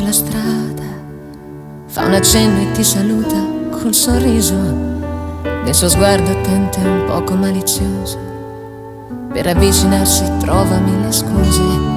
la strada, fa un accenno e ti saluta col sorriso del suo sguardo attento e un poco malizioso. Per avvicinarsi trova mille scuse